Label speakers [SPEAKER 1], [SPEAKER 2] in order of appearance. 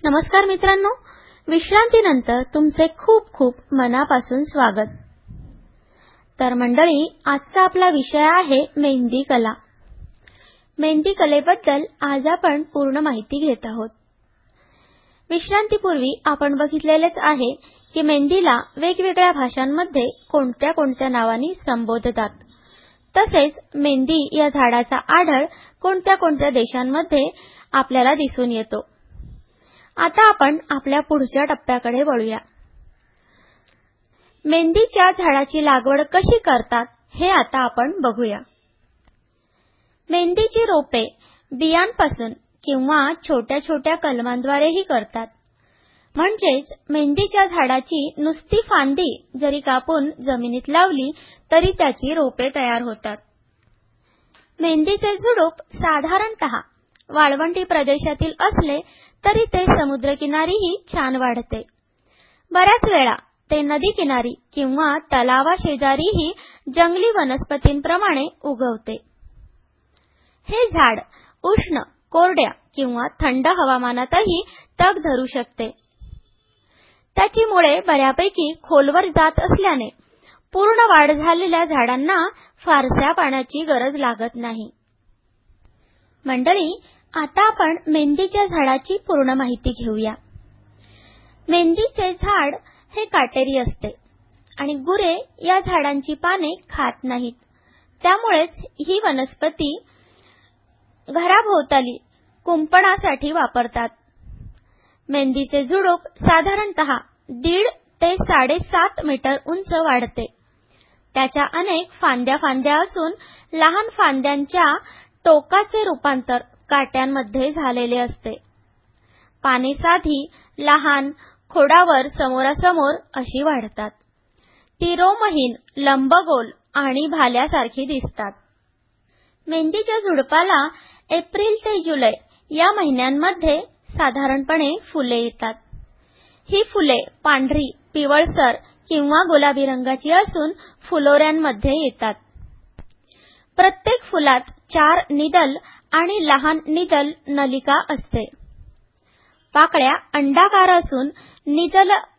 [SPEAKER 1] नमस्कार मित्रांनो, विश्रांतीनंतर तुमचे खूप खूप मनापासून स्वागत। तर मंडळी, आजचा आपला विषय आहे मेहंदी कला। मेहंदी कलेबद्दल आज आपण पूर्ण माहिती घेत आहोत। विश्रांतीपूर्वी आपण बघितलेलेच आहे की मेहंदीला वेगवेगळ्या भाषांमध्ये कोणत्या कोणत्या नावांनी संबोधतात। तसेच मेहंदी या झाडाचा आढळ कोणत्या कोणत्या देशांमध्ये आपल्याला दिसून येतो। आता आपण आपल्या पुढच्या टप्प्याकडे वळूया। मेहंदीच्या झाडाची लागवड कशी करतात हे आता आपण बघूया। मेहंदीची रोपे बियांपासून किंवा छोट्या छोट्या कलमांद्वारेही करतात। म्हणजेच मेहंदीच्या झाडाची नुसती फांदी जरी कापून जमिनीत लावली तरी त्याची रोपे तयार होतात। मेहंदीचे झुडूप साधारणतः वाळवंटी प्रदेशातील असले तरी ते समुद्रकिनारीही छान वाढते। बऱ्याच वेळा ते नदी किनारी किंवा तलावाशेजारीही जंगली वनस्पतींप्रमाणे उगवते। हे झाड उष्ण, कोरड्या किंवा थंड हवामानातही तग धरू शकते। त्याची मुळे बऱ्यापैकी खोलवर जात असल्याने पूर्ण वाढ झालेल्या झाडांना फारशा पाण्याची गरज लागत नाही। मंडळी, आता आपण मेहंदीच्या झाडाची पूर्ण माहिती घेऊया। मेहंदीचे झाड हे काटेरी असते आणि गुरे या झाडांची पाने खात नाहीत। त्यामुळेच ही वनस्पती घराभोवताली कुंपणासाठी वापरतात। मेहंदीचे झुडूप साधारणतः 1.5 ते 7.5 मीटर उंच वाढते। त्याच्या अनेक फांद्या असून लहान फांद्यांच्या टोकाचे रूपांतर काट्यांमध्ये झालेले असते। पाने साधी, लहान, खोडावर समोरासमोर अशी वाढतात। ती रोमहीन, लंबगोल आणि भाल्यासारखी दिसतात। मेहंदीच्या झुडपाला एप्रिल ते जुलै या महिन्यांमध्ये साधारणपणे फुले येतात। ही फुले पांढरी, पिवळसर किंवा गुलाबी रंगाची असून फुलोऱ्यांमध्ये येतात। प्रत्येक फुलात 4 निडल आणि लहान निडल नलिका असते। पाकळ्या अंडाकार असून निडल